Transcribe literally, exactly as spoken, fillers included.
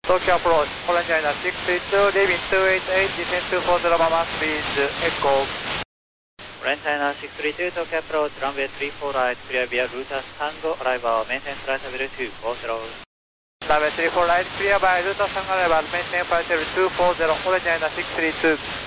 Tokyo approach, Orange China six three two, leaving two eight eight, descend two four zero, Mama, speed Echo. Orange China six three two, Tokyo approach, runway three four right, clear via Ruta Tango, arrival, maintain flight level two four zero. Runway three four right, clear by Ruta Tango, arrival, maintain flight level two four zero, Orange China six three two.